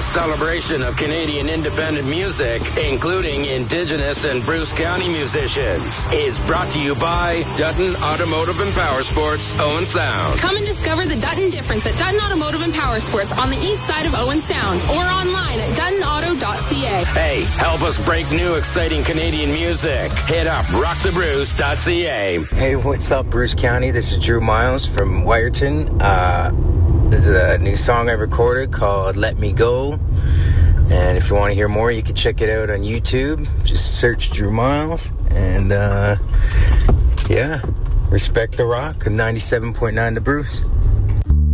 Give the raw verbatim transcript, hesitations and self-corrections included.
celebration of Canadian independent music, including Indigenous and Bruce County musicians, is brought to you by Dutton Automotive and Power Sports, Owen Sound. Come and discover the Dutton difference at Dutton Automotive and Power Sports on the east side of Owen Sound or online at dutton auto dot c a. Hey, help us break new exciting Canadian music. Hit up rock the bruce dot c a. Hey, what's up, Bruce County? This is Drew Miles from Wyerton. Uh, there's a new song I recorded called Let Me Go. And if you want to hear more, you can check it out on YouTube. Just search Drew Miles. And, uh, yeah, respect the rock. ninety-seven point nine The Bruce.